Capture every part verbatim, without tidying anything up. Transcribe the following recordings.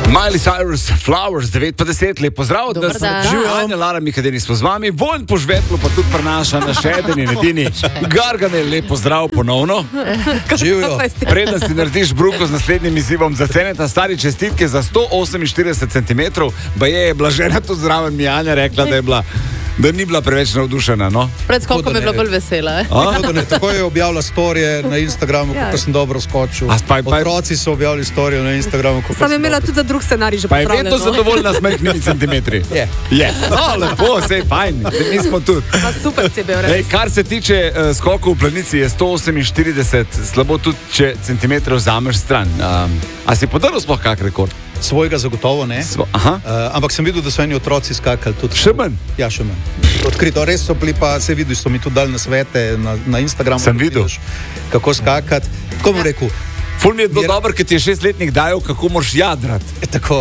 Miley Cyrus, Flowers, devet pa deset, lep pozdrav, da sem živel, Anja, Lara, Mikadeni smo z vami, Vojn po žvetlu pa tudi prenaša na šeden in edini Gargamel, lep pozdrav ponovno. Živijo. Preden si narediš bruko z naslednjim izzivom za ceneta, stari čestitke za sto oseminštirideset centimetrov, ba je Blažena tu zraven mi Anja rekla, da je bila da ni bila preveč navdušena, no? Pred skokom je bila bolj vesela. Tako je objavila storije na Instagramu, ja. Kako sem dobro skočil. Pa, pa, Otroci so objavili storijo na Instagramu. Sam je imela tudi za drug scenarij že pa je pripravljeno. vedno zadovoljna s majhnimi centimetri. Je. Je. No, lepo, sej, fajn. Mi smo tudi. Pa super si bil, res. Ej, kar se tiče uh, skokov v planici, je sto oseminštirideset, slabo tudi, če centimetrov vzameš stran. Um, a si podaril sploh kak rekord? Svojega zagotovo ne. Svo, aha. Uh, ampak sem videl, da so eni otroci skakali tudi. Še manj? Ja, še manj. Odkrito, res so bili pa, se vidi, so mi tudi dali na svete na, na Instagramu. Sem videl. Vidiš, kako skakati. Tako bom rekel. Ful mi je bilo Mir... dobro, ker ti je šestletnik dajal, kako moraš jadrati. E, tako.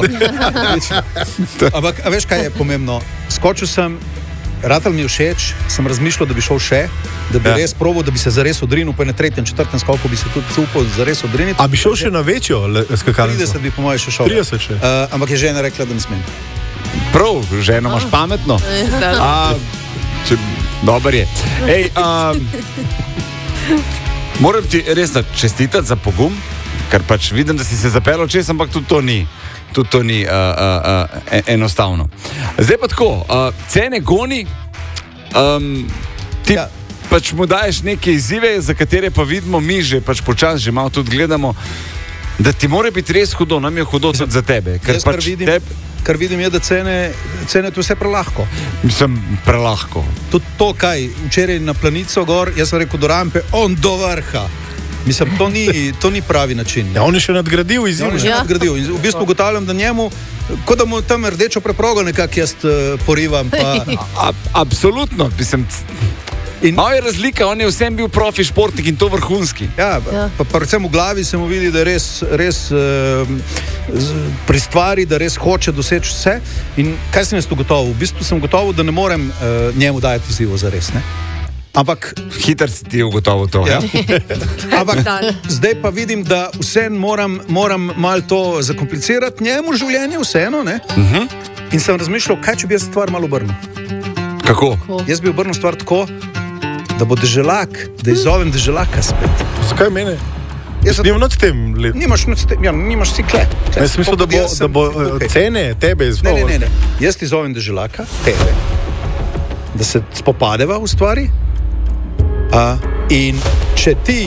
Ampak, a veš, kaj je pomembno? Skočil sem, ratal mi je všeč, sem razmišljal, da bi šel še, da bi ja. res probal, da bi se zares odrinil, pa na tretjem, četrtem skoku bi se tudi upal zares odriniti. A bi šel še na večjo skakalnico? trideset bi po moje še šel. trideset še. Uh, ampak je žena rekla, da ne smem. Prav, ženo imaš pametno. A, če, dober je. Ej, um, moram ti res čestitati za pogum, ker pač vidim, da si se zapeljal čez, ampak tudi to ni, tudi to ni uh, uh, uh, enostavno. Zdaj pa tako, uh, cene goni, um, ti ja. pač mu daješ neke izzive, za katere pa vidimo mi že, pač počas že malo tudi gledamo, da ti mora biti res hudo, nam je hudo tudi za tebe. Ker Jaz, pač kar vidim, teb... kar vidim je, da cene, cene tu vse prelahko. Mislim, prelahko. Tudi to, kaj včeraj na planico gor, jaz sem rekel do rampe, on do vrha. Mislim, to ni, to ni pravi način. Ja, on je še nadgradil izziv. Ja, on je še Ja. nadgradil. In v bistvu ugotavljam, da njemu, kot da mu tam rdečo preprogo nekako jaz uh, porivam. Pa... A, absolutno, mislim... In... Malo je razlika, on je vsem bil profi športnik in to vrhunski. Ja, Ja. pa, pa predvsem v glavi se mu vidi, da je res, res uh, pri stvari, da res hoče doseči vse. In kaj sem jaz tu gotovo? V bistvu sem gotovo, da ne morem uh, njemu dajati izzivo za res, ne? Ampak, Hiter si ti ugotovil to, ja? ampak zdaj pa vidim, da vseeno moram, moram malo to zakomplicirati njemu življenje, vseeno, ne? Uh-huh. In sem razmišljal, kaj če bi jaz stvar malo obrnil. Kako? Jaz bi obrnil stvar tako, da bo deželak, da izzovem deželaka spet. Zakaj mene? Jaz Nimam noč tem let. Nimaš, nič te- ja, nimaš si kle. kle Jaz mislim, da bo, Jaz sem da bo tukaj. okay. cene tebe Ne, izvolil. ne, ne, ne. Jaz ti zovem deželaka, tebe, da se spopadeva v stvari. A, in če ti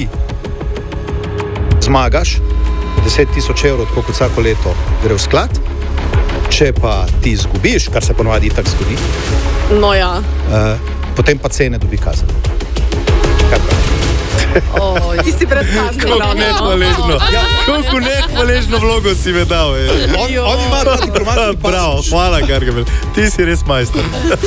zmagaš, deset tisoč evrov, tako kot vsako leto gre v sklad, če pa ti izgubiš, kar se ponovadi itak zgodi, No ja. a, potem pa cene dobi kazen. Kaj praviš? Oj, Ti si brezkazni. Kako nehvaležno. Ja, kako nehvaležno vlogo si me dal. Je. On, on ima ta diplomatski pas. Bravo, hvala, Gargamel. Ti si res majster.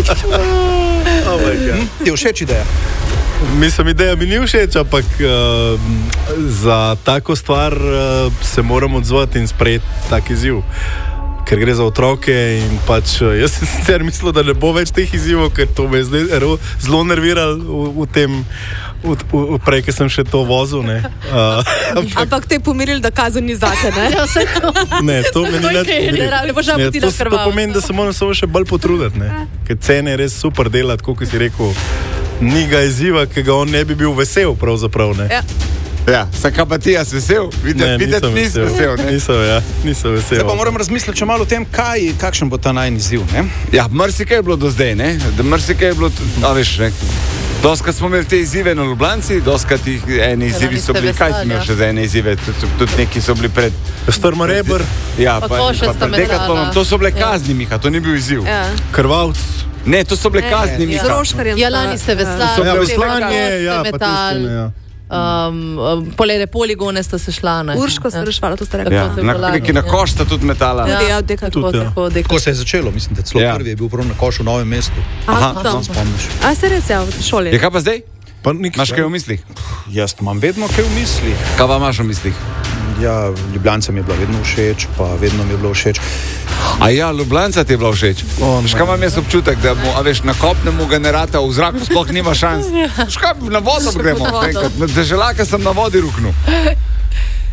Oh my God. Ti je všeč ideja? Mislim, ideja mi ni všeč, ampak uh, za tako stvar uh, se moram odzvati in sprejeti tak izziv. Ker gre za otroke in pač jaz sem sicer mislil, da ne bo več teh izzivov, ker to me je zdaj zelo nerviral v, v tem, v, v, prej, ker sem še to vozil, ne. Uh, Ampak te je pomirili, da kazen ni zate, ne? ja, vse to. ne, to me ni Okej, več pomirilo. ne rabi, boš Ne, napoti to, na to krvavo. pomeni, da se moram samo še bolj potruditi, ne. Ker cene je res super delati, kot si rekel, ni ga izziva, ki ga on ne bi bil vesel pravzaprav, ne. Ja. Ja, sakaj pa ti jaz vesel? Videti, videti nisem vesel, ne? Nisem, ja, nisem vesel. Zdaj pa moram razmisliti še malo o tem, kaj, kakšen bo ta najni izziv, ne? Ja, marsikaj je bilo do zdaj, ne? Da marsikaj je bilo, a veš, ne? Doskrat smo imeli te izzive na Ljubljanci, doskrat jih eni izzivi so bili, kaj smo imeli še za ene izzive, tudi, tudi neki so bili pred... Strma Reber, Ja, Pa pa, košasta pa pred dekatlom, medala. to so bile Ja. kazni, Miha, to ni bil izziv. Ja. Krvavc. Ne, to so bile kazni, Z Miha. roškarjem. Ja, lani ste veslali, Ja, potem veslanje, ste ja, pa metali, tistine, ja. um, um, polene poligone ste se šla, ne. Urško Ja. se rešvala, to ste rekli. Ja, to je na, bilo neki na lani, koš sta tudi metala. Tudi ja, dekaj. Tako, Tudi, ja. tako, dekaj. Tako se je začelo, mislim, da celo Ja. prvi je bil prav na košu v Novem mestu. Aha. Aha, tam. Spomniš? A se res, ja, v šoli. Je kaj pa zdaj? Pa nik, Imaš kaj v mislih? Jaz imam vedno kaj v mislih. Kaj pa imaš v mislih? Ja, Ljubljancem je bila vedno všeč, pa vedno mi je bilo všeč. A ja, Ljubljanca ti je bila všeč. O, Veš, kaj imam jaz občutek, da mu, a veš, na kopnemu generata v zraku sploh nima šans. Veš, kaj, na vodo gremo. pod vodo. enkrat. Na deželaka sem na vodi ruknil.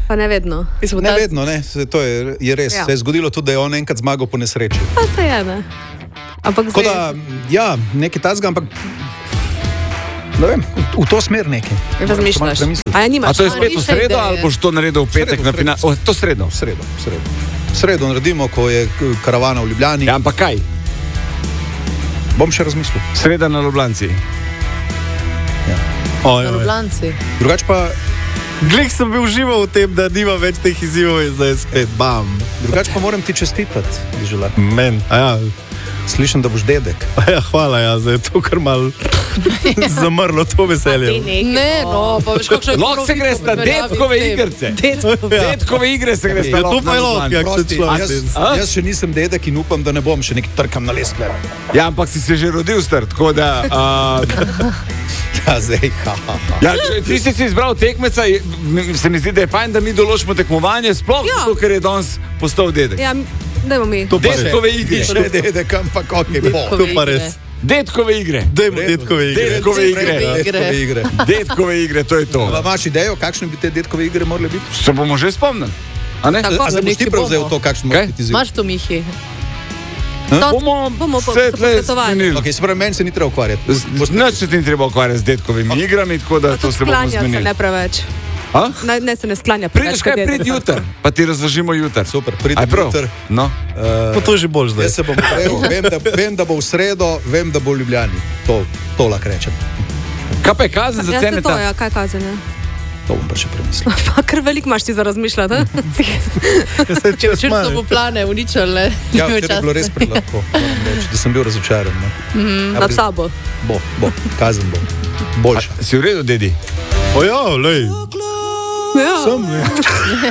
Pa ne vedno. Mislim, Ne ta- vedno, ne. Se- To je, je res. Ja. Se je zgodilo tudi, da je on enkrat zmagal po nesreči. Pa se je, ne. Ampak Tako zdaj, da, ja, nekaj tazga, ampak ne vem, v, v to smer nekaj. razmišljaš. Premisliti. A ja, nimaš? A to je A, spet v niš sredo ideje. ali boš to naredil v petek Sredo, na sredo. finalu? Oh, to sredo. V sredo, v sredo. V sredo naredimo, ko je k- karavana v Ljubljani. Ja, ampak kaj? Bom še razmislil. Sreda na Ljubljanci. Oj, Na oj. Ljubljanci. Drugač pa, Glej, sem bil užival v tem, da nima več teh izzivov in zdaj spet bam. drugač pa moram ti čestitati, Žela. Men, a ja. Slišim, da boš dedek. A ja, hvala, ja, zdaj je to kar mal zamrlo, to veselje. Ne, no, pa veš, kakšno je Lahko se greš na detkove igrice. Ja. Detkove igre se greš Ja, na to pa je lahko, ja. Prosti, človek- jaz, A? jaz še nisem dedek in upam, da ne bom še nekaj trkam na lestve. Ja, ampak si se že rodil star, tako da... Uh, Ja, zdaj, ha, ha, ha. ja, če ti si si izbral tekmeca, je- m- se mi zdi, da je fajn, da mi določimo tekmovanje, sploh Ja. zato, ker je danes postal dedek. Ja, dajmo mi. To pa res. Detkove igre. Še dedek, ampak ok, bo. To pa res. Detkove igre. Dajmo detkove igre. Detkove igre. Detkove igre. Detkove igre, to je to. Pa imaš idejo, kakšne bi te detkove igre morale biti? Se bomo že spomnili. A ne? Tako. A zdaj boš ti nekaj prevzel bomo. to, kakšen Kaj? mora biti izziv? Imaš to, Mihi? To Bomo, bomo po- se tle posvetovali. zmenili. Ok, se pravi, meni se ni treba ukvarjati. Nič se ti ni treba ukvarjati z detkovimi igrami, tako da to se bomo Sklanjati se zmenili. ne preveč. A? Ne, ne se ne sklanja Prideš preveč. kaj, kot prid dedek. jutr, pa ti razložimo jutr. Super, pridem Aj prav? jutr. No. Pa to je že bolj zdaj. Jaz se bom prijel, vem, da, vem, da bo v sredo, vem, da bo v Ljubljani. To, to lahko rečem. Kaj pa je kazen za Ja, cene? se to, ja, kaj kazen je? To bom pa še premislil. Pa kar velik imaš ti za razmišljati. a? Če včeraj so mu plane uničile, Ja, včeraj je bilo res prelahko, moram reči, da sem bil razočaran. No. Ja, Nad sabo. Bo, bo, kazen bo. Boljša. Si v redu, dedi? O ja, lej. Ja. Sem, ne.